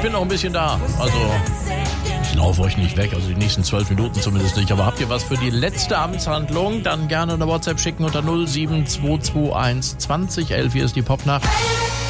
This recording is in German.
bin noch ein bisschen da. Also, ich laufe euch nicht weg, also die nächsten 12 Minuten zumindest nicht. Aber habt ihr was für die letzte Amtshandlung? Dann gerne eine WhatsApp schicken unter 07221 20 11. Hier ist die Popnacht.